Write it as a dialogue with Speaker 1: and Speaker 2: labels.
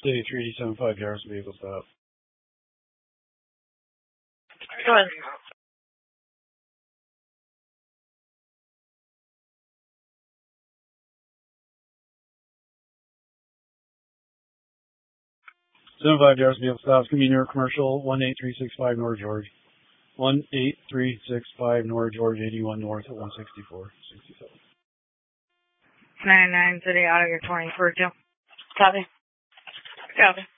Speaker 1: City 3D75 Garrison vehicle stop.
Speaker 2: Go ahead.
Speaker 1: Garrison vehicle stop. It's going to be near commercial 18365 North George. 18365 North George, 81 North at 164. 67.
Speaker 2: 99 City Auto, your 20 for 2. Copy. Copy.